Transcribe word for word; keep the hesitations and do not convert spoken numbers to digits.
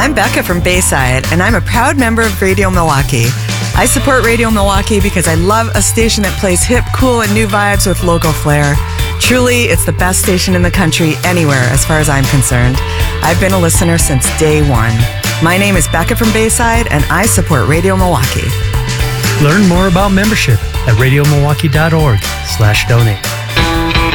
I'm Becca from Bayside, and I'm a proud member of Radio Milwaukee. I support Radio Milwaukee because I love a station that plays hip, cool, and new vibes with local flair. Truly, it's the best station in the country anywhere as far as I'm concerned. I've been a listener since day one. My name is Becca from Bayside, and I support Radio Milwaukee. Learn more about membership at radio milwaukee dot org slash donate.